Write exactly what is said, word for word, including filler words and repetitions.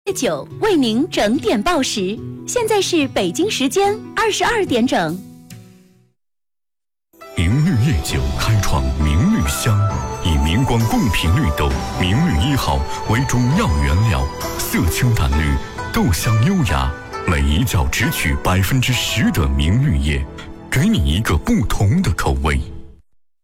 九为您整点报时，现在是北京时间二十二点整。 明绿夜酒开创明绿香，以明光贡品绿豆、明绿一号为主要原料，色清淡绿，豆香优雅，每一窖只取百分之十的明绿叶，给你一个不同的口味。